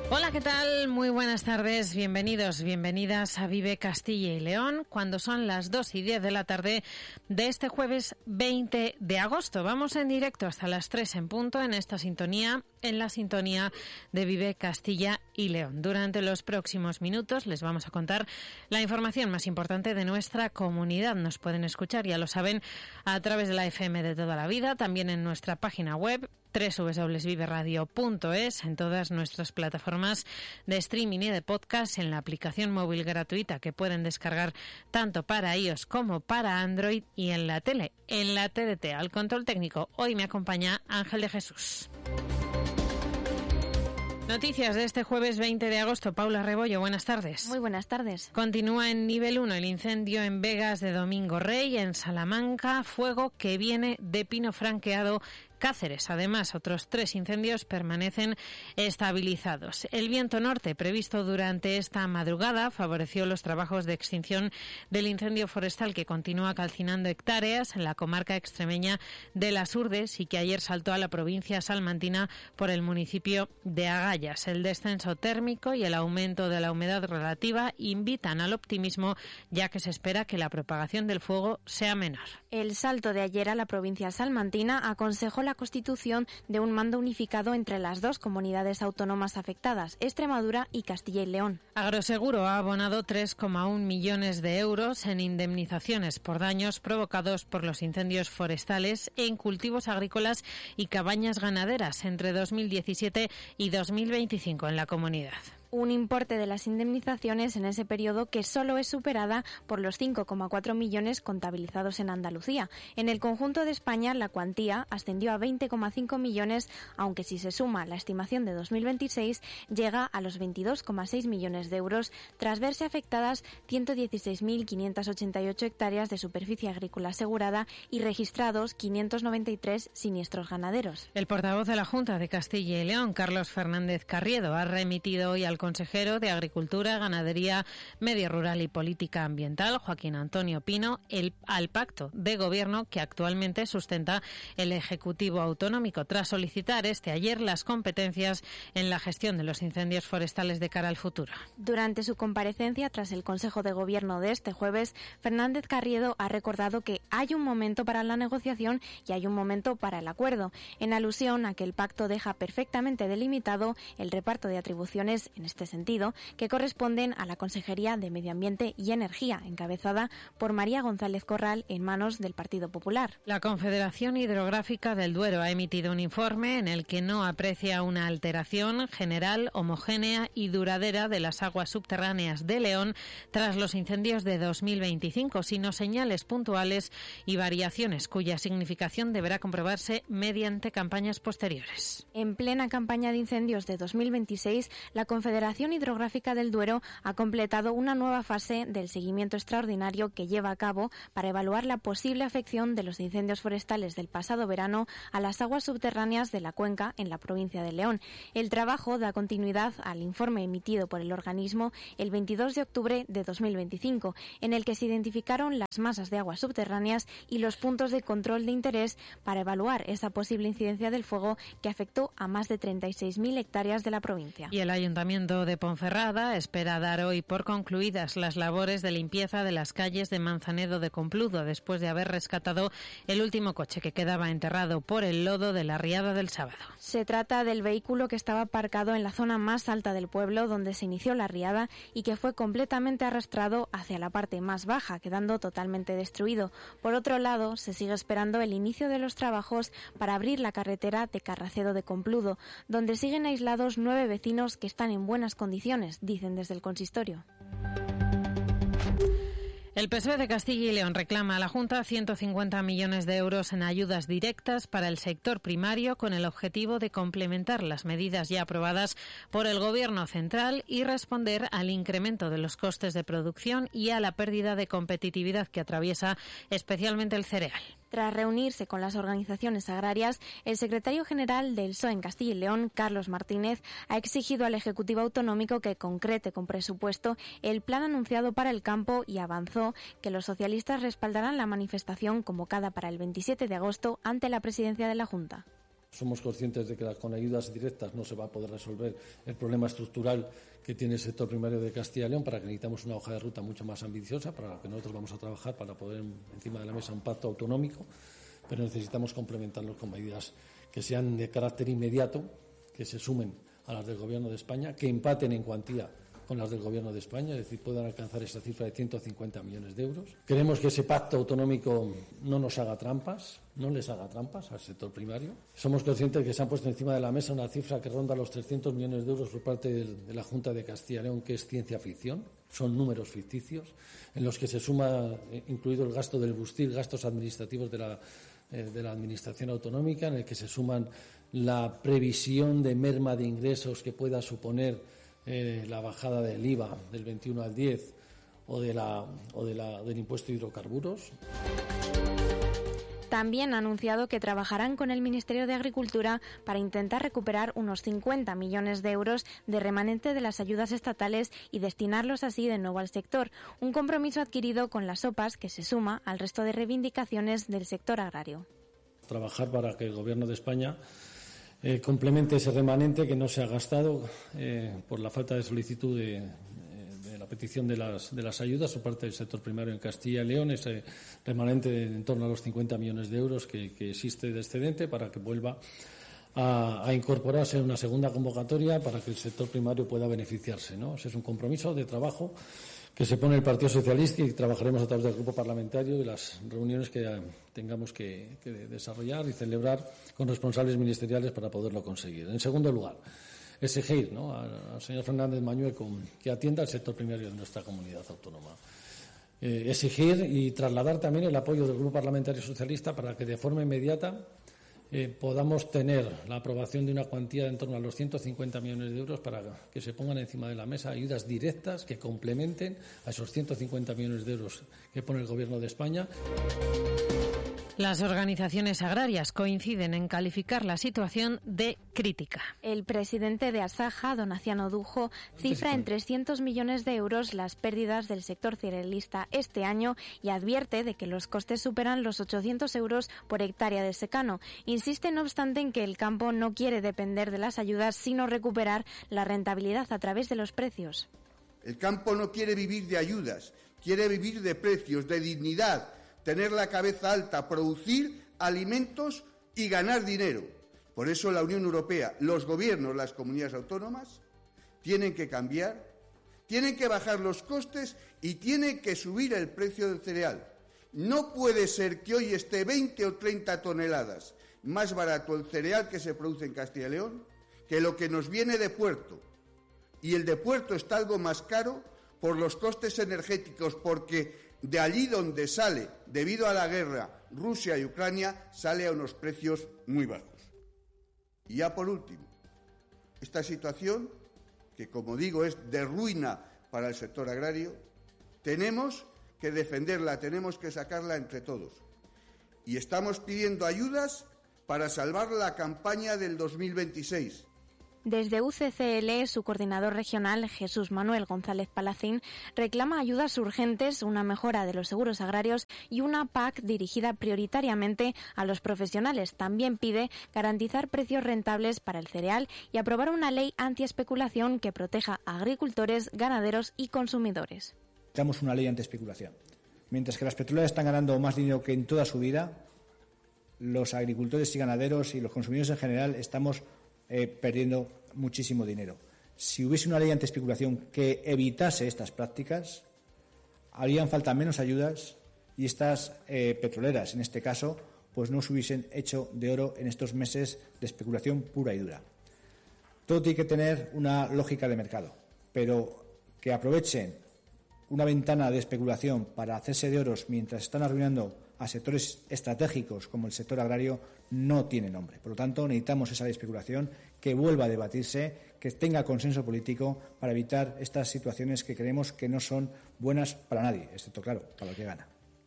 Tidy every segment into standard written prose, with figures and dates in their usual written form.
Hola, ¿qué tal? Muy buenas tardes, bienvenidos, bienvenidas a Vive Castilla y León, cuando son las 2:10 de la tarde de este jueves 20 de agosto. Vamos en directo hasta las 3 en punto en esta sintonía, en la sintonía de Vive Castilla y León. Durante los próximos minutos les vamos a contar la información más importante de nuestra comunidad. Nos pueden escuchar, ya lo saben, a través de la FM de toda la vida, también en nuestra página web www.viveradio.es, en todas nuestras plataformas de streaming y de podcast, en la aplicación móvil gratuita que pueden descargar tanto para iOS como para Android, y en la tele, en la TDT. Al control técnico hoy me acompaña Ángel de Jesús. Noticias de este jueves 20 de agosto. Paula Rebollo, buenas tardes. Muy buenas tardes. Continúa en nivel 1 el incendio en Vegas de Domingo Rey, en Salamanca, fuego que viene de Pino Franqueado, Cáceres. Además, otros 3 incendios permanecen estabilizados. El viento norte previsto durante esta madrugada favoreció los trabajos de extinción del incendio forestal que continúa calcinando hectáreas en la comarca extremeña de Las Urdes y que ayer saltó a la provincia salmantina por el municipio de Agallas. El descenso térmico y el aumento de la humedad relativa invitan al optimismo, ya que se espera que la propagación del fuego sea menor. El salto de ayer a la provincia salmantina aconsejó la constitución de un mando unificado entre las 2 comunidades autónomas afectadas, Extremadura y Castilla y León. Agroseguro ha abonado 3,1 millones de euros en indemnizaciones por daños provocados por los incendios forestales en cultivos agrícolas y cabañas ganaderas entre 2017 y 2025 en la comunidad. Un importe de las indemnizaciones en ese periodo que solo es superada por los 5,4 millones contabilizados en Andalucía. En el conjunto de España, la cuantía ascendió a 20,5 millones, aunque si se suma la estimación de 2026, llega a los 22,6 millones de euros, tras verse afectadas 116.588 hectáreas de superficie agrícola asegurada y registrados 593 siniestros ganaderos. El portavoz de la Junta de Castilla y León, Carlos Fernández Carriedo, ha remitido hoy al consejero de Agricultura, Ganadería, Medio Rural y Política Ambiental, Joaquín Antonio Pino, al pacto de gobierno que actualmente sustenta el Ejecutivo Autonómico, tras solicitar ayer las competencias en la gestión de los incendios forestales de cara al futuro. Durante su comparecencia tras el Consejo de Gobierno de este jueves, Fernández Carriedo ha recordado que hay un momento para la negociación y hay un momento para el acuerdo, en alusión a que el pacto deja perfectamente delimitado el reparto de atribuciones en este sentido, que corresponden a la Consejería de Medio Ambiente y Energía, encabezada por María González Corral, en manos del Partido Popular. La Confederación Hidrográfica del Duero ha emitido un informe en el que no aprecia una alteración general, homogénea y duradera de las aguas subterráneas de León tras los incendios de 2025, sino señales puntuales y variaciones cuya significación deberá comprobarse mediante campañas posteriores. En plena campaña de incendios de 2026, la Confederación Hidrográfica del Duero ha completado una nueva fase del seguimiento extraordinario que lleva a cabo para evaluar la posible afección de los incendios forestales del pasado verano a las aguas subterráneas de la cuenca en la provincia de León. El trabajo da continuidad al informe emitido por el organismo el 22 de octubre de 2025, en el que se identificaron las masas de aguas subterráneas y los puntos de control de interés para evaluar esa posible incidencia del fuego que afectó a más de 36.000 hectáreas de la provincia. Y el Ayuntamiento de Ponferrada espera dar hoy por concluidas las labores de limpieza de las calles de Manzanedo de Compludo, después de haber rescatado el último coche que quedaba enterrado por el lodo de la riada del sábado. Se trata del vehículo que estaba aparcado en la zona más alta del pueblo donde se inició la riada y que fue completamente arrastrado hacia la parte más baja, quedando totalmente destruido. Por otro lado, se sigue esperando el inicio de los trabajos para abrir la carretera de Carracedo de Compludo, donde siguen aislados 9 vecinos que están en buenas condiciones, dicen desde el consistorio. El PSOE de Castilla y León reclama a la Junta 150 millones de euros en ayudas directas para el sector primario con el objetivo de complementar las medidas ya aprobadas por el Gobierno central y responder al incremento de los costes de producción y a la pérdida de competitividad que atraviesa especialmente el cereal. Tras reunirse con las organizaciones agrarias, el secretario general del PSOE en Castilla y León, Carlos Martínez, ha exigido al Ejecutivo Autonómico que concrete con presupuesto el plan anunciado para el campo y avanzó que los socialistas respaldarán la manifestación convocada para el 27 de agosto ante la presidencia de la Junta. Somos conscientes de que con ayudas directas no se va a poder resolver el problema estructural que tiene el sector primario de Castilla y León, para que necesitamos una hoja de ruta mucho más ambiciosa, para la que nosotros vamos a trabajar para poner encima de la mesa un pacto autonómico, pero necesitamos complementarlos con medidas que sean de carácter inmediato, que se sumen a las del Gobierno de España, que empaten en cuantía con las del Gobierno de España, es decir, puedan alcanzar esa cifra de 150 millones de euros. Queremos que ese pacto autonómico no nos haga trampas, no les haga trampas al sector primario. Somos conscientes de que se han puesto encima de la mesa una cifra que ronda los 300 millones de euros por parte de la Junta de Castilla y León, que es ciencia ficción. Son números ficticios en los que se suma, incluido el gasto del Bustil, gastos administrativos de la Administración autonómica, en el que se suman la previsión de merma de ingresos que pueda suponer la bajada del IVA del 21 al 10 o del impuesto de hidrocarburos. También ha anunciado que trabajarán con el Ministerio de Agricultura para intentar recuperar unos 50 millones de euros de remanente de las ayudas estatales y destinarlos así de nuevo al sector, un compromiso adquirido con las OPAs que se suma al resto de reivindicaciones del sector agrario. Trabajar para que el Gobierno de España complemente ese remanente que no se ha gastado por la falta de solicitud de la petición de las ayudas por parte del sector primario en Castilla y León, ese remanente de en torno a los 50 millones de euros que existe de excedente, para que vuelva a incorporarse en una segunda convocatoria para que el sector primario pueda beneficiarse, ¿no? Ese es un compromiso de trabajo que se pone el Partido Socialista y trabajaremos a través del grupo parlamentario y las reuniones que tengamos que desarrollar y celebrar con responsables ministeriales para poderlo conseguir. En segundo lugar, exigir, ¿no?, al señor Fernández Mañueco que atienda al sector primario de nuestra comunidad autónoma. Exigir y trasladar también el apoyo del Grupo Parlamentario Socialista para que de forma inmediata podamos tener la aprobación de una cuantía de en torno a los 150 millones de euros para que se pongan encima de la mesa ayudas directas que complementen a esos 150 millones de euros que pone el Gobierno de España. Las organizaciones agrarias coinciden en calificar la situación de crítica. El presidente de Asaja, Donaciano Dujo, cifra en 300 millones de euros las pérdidas del sector cerealista este año y advierte de que los costes superan los 800 euros por hectárea de secano. Insiste, no obstante, en que el campo no quiere depender de las ayudas, sino recuperar la rentabilidad a través de los precios. El campo no quiere vivir de ayudas, quiere vivir de precios, de dignidad, tener la cabeza alta, producir alimentos y ganar dinero. Por eso la Unión Europea, los gobiernos, las comunidades autónomas, tienen que cambiar, tienen que bajar los costes y tienen que subir el precio del cereal. No puede ser que hoy esté 20 o 30 toneladas más barato el cereal que se produce en Castilla y León que lo que nos viene de puerto. Y el de puerto está algo más caro por los costes energéticos, porque de allí donde sale, debido a la guerra, Rusia y Ucrania, sale a unos precios muy bajos. Y ya por último, esta situación, que como digo es de ruina para el sector agrario, tenemos que defenderla, tenemos que sacarla entre todos. Y estamos pidiendo ayudas para salvar la campaña del 2026. Desde UCCL, su coordinador regional, Jesús Manuel González Palacín, reclama ayudas urgentes, una mejora de los seguros agrarios y una PAC dirigida prioritariamente a los profesionales. También pide garantizar precios rentables para el cereal y aprobar una ley antiespeculación que proteja a agricultores, ganaderos y consumidores. Necesitamos una ley antiespeculación. Mientras que las petroleras están ganando más dinero que en toda su vida, los agricultores y ganaderos y los consumidores en general estamos perdiendo muchísimo dinero. Si hubiese una ley antiespeculación que evitase estas prácticas, harían falta menos ayudas y estas petroleras, en este caso, pues no se hubiesen hecho de oro en estos meses de especulación pura y dura. Todo tiene que tener una lógica de mercado, pero que aprovechen una ventana de especulación para hacerse de oros mientras están arruinando a sectores estratégicos como el sector agrario no tiene nombre. Por lo tanto, necesitamos esa especulación que vuelva a debatirse, que tenga consenso político para evitar estas situaciones que creemos que no son buenas para nadie, excepto, claro, para el que gana.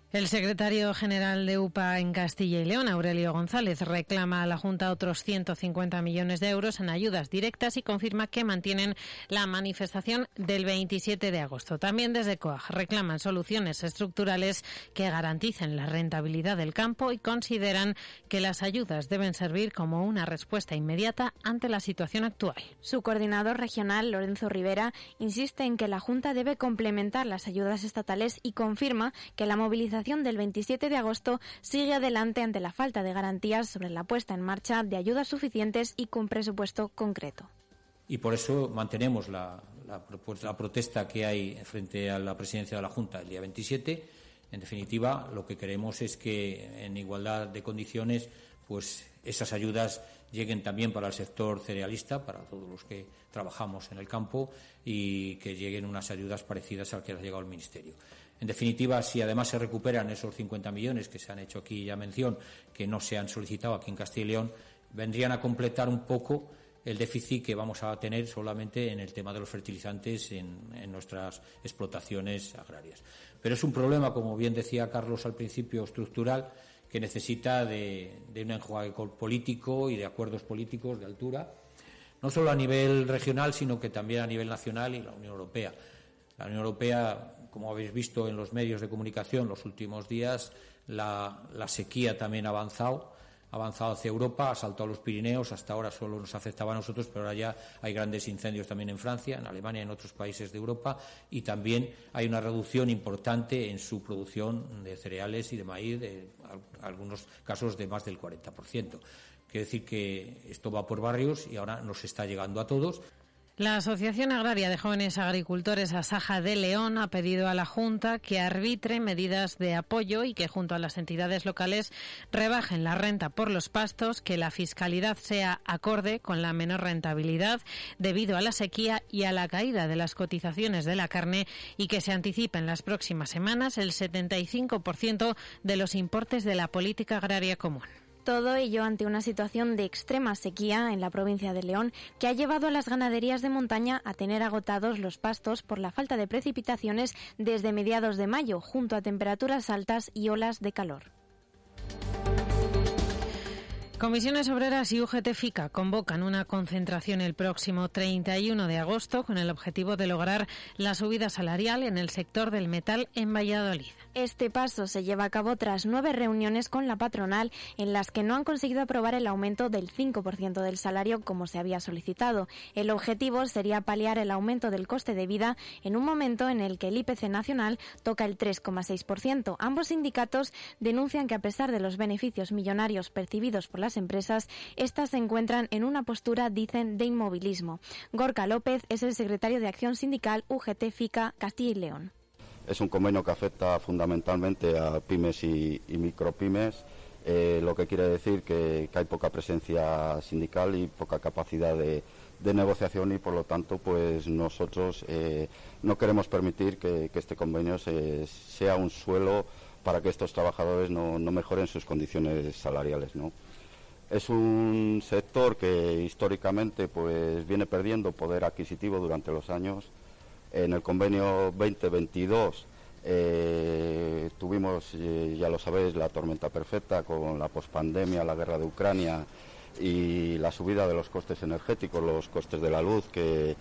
El secretario general de UPA en Castilla y León, Aurelio González, reclama a la Junta otros 150 millones de euros en ayudas directas y confirma que mantienen la manifestación del 27 de agosto. También desde COAG reclaman soluciones estructurales que garanticen la rentabilidad del campo y consideran que las ayudas deben servir como una respuesta inmediata ante la situación actual. Su coordinador regional, Lorenzo Rivera, insiste en que la Junta debe complementar las ayudas estatales y confirma que la movilización del 27 de agosto sigue adelante ante la falta de garantías sobre la puesta en marcha de ayudas suficientes y con presupuesto concreto. Y por eso mantenemos la protesta que hay frente a la presidencia de la Junta el día 27. En definitiva, lo que queremos es que en igualdad de condiciones pues esas ayudas lleguen también para el sector cerealista, para todos los que trabajamos en el campo, y que lleguen unas ayudas parecidas al que ha llegado el Ministerio. En definitiva, si además se recuperan esos 50 millones que se han hecho aquí ya mención, que no se han solicitado aquí en Castilla y León, vendrían a completar un poco el déficit que vamos a tener solamente en el tema de los fertilizantes en nuestras explotaciones agrarias. Pero es un problema, como bien decía Carlos al principio, estructural, que necesita de un enjuague político y de acuerdos políticos de altura, no solo a nivel regional, sino que también a nivel nacional y la Unión Europea. La Unión Europea, como habéis visto en los medios de comunicación los últimos días, la sequía también ha avanzado hacia Europa, ha saltado los Pirineos, hasta ahora solo nos afectaba a nosotros, pero ahora ya hay grandes incendios también en Francia, en Alemania y en otros países de Europa, y también hay una reducción importante en su producción de cereales y de maíz, de algunos casos de más del 40%. Quiere decir que esto va por barrios y ahora nos está llegando a todos. La Asociación Agraria de Jóvenes Agricultores Asaja de León ha pedido a la Junta que arbitre medidas de apoyo y que junto a las entidades locales rebajen la renta por los pastos, que la fiscalidad sea acorde con la menor rentabilidad debido a la sequía y a la caída de las cotizaciones de la carne, y que se anticipe en las próximas semanas el 75% de los importes de la política agraria común. Todo ello ante una situación de extrema sequía en la provincia de León, que ha llevado a las ganaderías de montaña a tener agotados los pastos por la falta de precipitaciones desde mediados de mayo, junto a temperaturas altas y olas de calor. Comisiones Obreras y UGT-FICA convocan una concentración el próximo 31 de agosto con el objetivo de lograr la subida salarial en el sector del metal en Valladolid. Este paso se lleva a cabo tras 9 reuniones con la patronal en las que no han conseguido aprobar el aumento del 5% del salario como se había solicitado. El objetivo sería paliar el aumento del coste de vida en un momento en el que el IPC nacional toca el 3,6%. Ambos sindicatos denuncian que a pesar de los beneficios millonarios percibidos por las empresas, estas se encuentran en una postura, dicen, de inmovilismo. Gorka López es el secretario de Acción Sindical UGT-FICA Castilla y León. Es un convenio que afecta fundamentalmente a pymes y micropymes, lo que quiere decir que hay poca presencia sindical y poca capacidad de negociación, y por lo tanto pues nosotros no queremos permitir que este convenio sea un suelo para que estos trabajadores no mejoren sus condiciones salariales, ¿no? Es un sector que históricamente pues viene perdiendo poder adquisitivo durante los años. En el convenio 2022 tuvimos, ya lo sabéis, la tormenta perfecta con la pospandemia, la guerra de Ucrania y la subida de los costes energéticos, los costes de la luz, que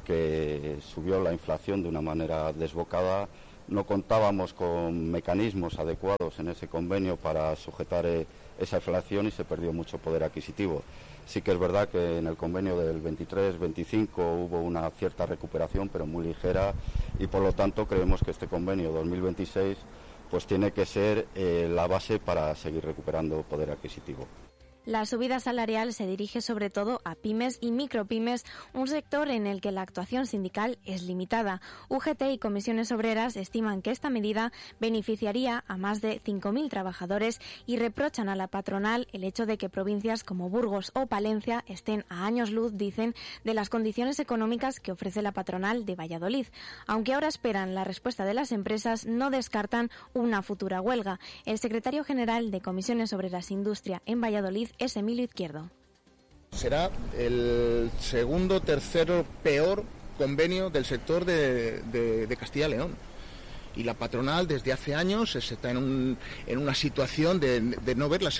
subió la inflación de una manera desbocada. No contábamos con mecanismos adecuados en ese convenio para sujetar esa inflación y se perdió mucho poder adquisitivo. Sí que es verdad que en el convenio del 23-25 hubo una cierta recuperación, pero muy ligera, y por lo tanto creemos que este convenio 2026 pues tiene que ser la base para seguir recuperando poder adquisitivo. La subida salarial se dirige sobre todo a pymes y micropymes, un sector en el que la actuación sindical es limitada. UGT y comisiones obreras estiman que esta medida beneficiaría a más de 5.000 trabajadores y reprochan a la patronal el hecho de que provincias como Burgos o Palencia estén a años luz, dicen, de las condiciones económicas que ofrece la patronal de Valladolid. Aunque ahora esperan la respuesta de las empresas, no descartan una futura huelga. El secretario general de Comisiones Obreras e Industria en Valladolid es Emilio Izquierdo. Será el segundo, tercero peor convenio del sector de Castilla y León. Y la patronal desde hace años está en una situación de no ver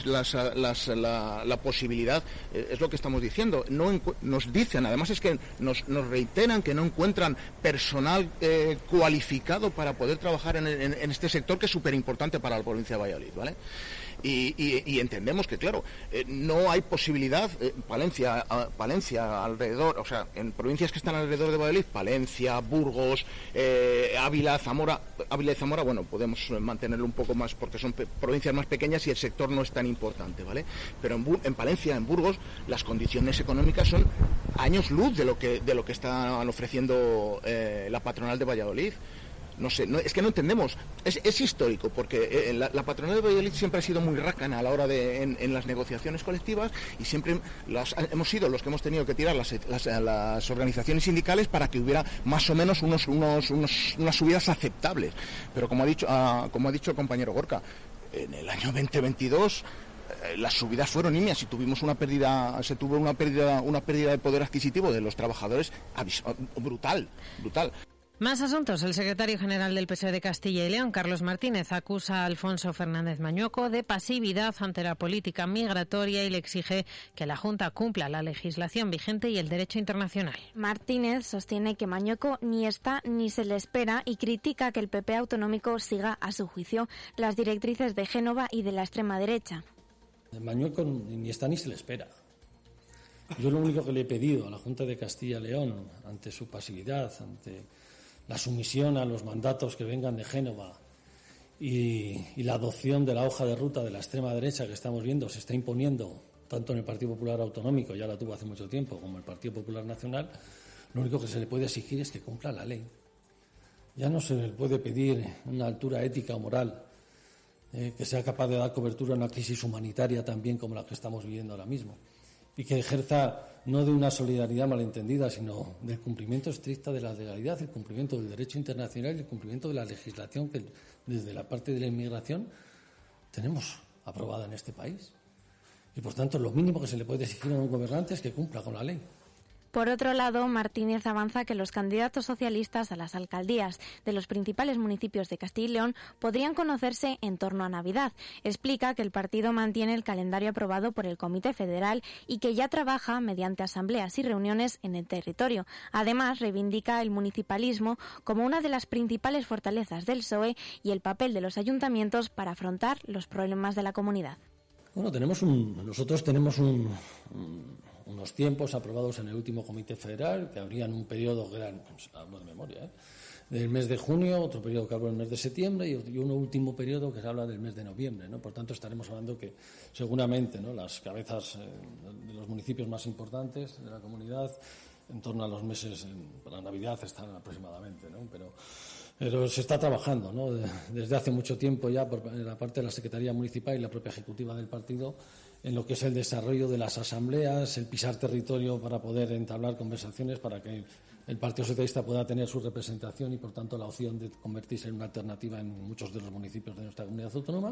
la posibilidad, es lo que estamos diciendo. Nos dicen, además es que nos reiteran que no encuentran personal cualificado para poder trabajar en este sector, que es súper importante para la provincia de Valladolid, ¿vale? Y entendemos que, claro, no hay posibilidad. Palencia alrededor, o sea, en provincias que están alrededor de Valladolid, Palencia, Burgos, Ávila y Zamora, bueno, podemos mantenerlo un poco más porque son provincias más pequeñas y el sector no es tan importante, ¿vale? Pero en Palencia, en Burgos, las condiciones económicas son años luz de lo que están ofreciendo la patronal de Valladolid. No sé, es que no entendemos. Es histórico, porque la patronal de Valladolid siempre ha sido muy rácana a la hora en las negociaciones colectivas, y siempre hemos sido los que hemos tenido que tirar las organizaciones sindicales para que hubiera más o menos unas subidas aceptables. Pero como ha dicho el compañero Gorka, en el año 2022 las subidas fueron nimias y se tuvo una pérdida de poder adquisitivo de los trabajadores brutal. Más asuntos. El secretario general del PSOE de Castilla y León, Carlos Martínez, acusa a Alfonso Fernández Mañueco de pasividad ante la política migratoria y le exige que la Junta cumpla la legislación vigente y el derecho internacional. Martínez sostiene que Mañueco ni está ni se le espera y critica que el PP autonómico siga, a su juicio, las directrices de Génova y de la extrema derecha. Mañueco ni está ni se le espera. Yo lo único que le he pedido a la Junta de Castilla y León, ante su pasividad, ante la sumisión a los mandatos que vengan de Génova y la adopción de la hoja de ruta de la extrema derecha que estamos viendo se está imponiendo tanto en el Partido Popular Autonómico, ya la tuvo hace mucho tiempo, como el Partido Popular Nacional, lo único que se le puede exigir es que cumpla la ley. Ya no se le puede pedir una altura ética o moral que sea capaz de dar cobertura a una crisis humanitaria también como la que estamos viviendo ahora mismo, y que ejerza no de una solidaridad malentendida, sino del cumplimiento estricto de la legalidad, el cumplimiento del derecho internacional y el cumplimiento de la legislación que desde la parte de la inmigración tenemos aprobada en este país. Y por tanto, lo mínimo que se le puede exigir a un gobernante es que cumpla con la ley. Por otro lado, Martínez avanza que los candidatos socialistas a las alcaldías de los principales municipios de Castilla y León podrían conocerse en torno a Navidad. Explica que el partido mantiene el calendario aprobado por el Comité Federal y que ya trabaja mediante asambleas y reuniones en el territorio. Además, reivindica el municipalismo como una de las principales fortalezas del PSOE y el papel de los ayuntamientos para afrontar los problemas de la comunidad. Bueno, nosotros tenemos unos tiempos aprobados en el último Comité Federal que habrían un periodo que eran, hablo de memoria, del mes de junio, otro periodo que habla del mes de septiembre y un último periodo que se habla del mes de noviembre, ¿no? Por tanto, estaremos hablando que seguramente, ¿no?, las cabezas de los municipios más importantes de la comunidad en torno a los meses para Navidad están aproximadamente, ¿no? Pero se está trabajando, ¿no?, desde hace mucho tiempo ya por la parte de la Secretaría Municipal y la propia Ejecutiva del partido en lo que es el desarrollo de las asambleas, el pisar territorio para poder entablar conversaciones para que el Partido Socialista pueda tener su representación y, por tanto, la opción de convertirse en una alternativa en muchos de los municipios de nuestra comunidad autónoma.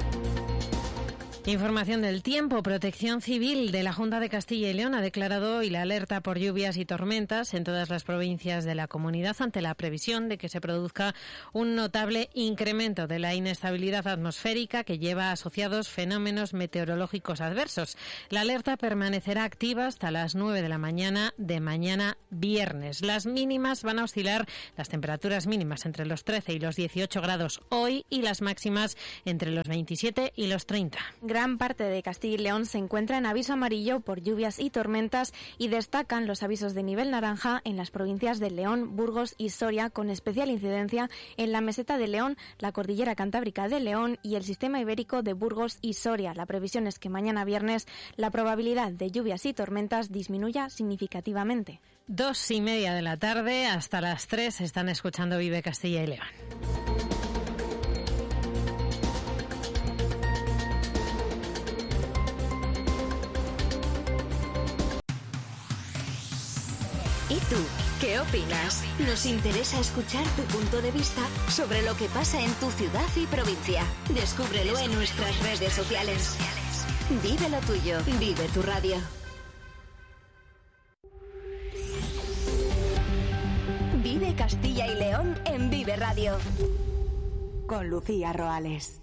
Información del tiempo. Protección Civil de la Junta de Castilla y León ha declarado hoy la alerta por lluvias y tormentas en todas las provincias de la comunidad ante la previsión de que se produzca un notable incremento de la inestabilidad atmosférica que lleva asociados fenómenos meteorológicos adversos. La alerta permanecerá activa hasta las 9 de la mañana de mañana viernes. Las mínimas van a oscilar, las temperaturas mínimas entre los 13 y los 18 grados hoy y las máximas entre los 27 y los 30. Gran parte de Castilla y León se encuentra en aviso amarillo por lluvias y tormentas y destacan los avisos de nivel naranja en las provincias de León, Burgos y Soria, con especial incidencia en la meseta de León, la cordillera cantábrica de León y el sistema ibérico de Burgos y Soria. La previsión es que mañana viernes la probabilidad de lluvias y tormentas disminuya significativamente. 2:30 de la tarde, hasta las 3 están escuchando Vive Castilla y León. ¿Y tú? ¿Qué opinas? Nos interesa escuchar tu punto de vista sobre lo que pasa en tu ciudad y provincia. Descúbrelo en nuestras redes sociales. Vive lo tuyo, vive tu radio. Vive Castilla y León en Vive Radio. con Lucía Roales.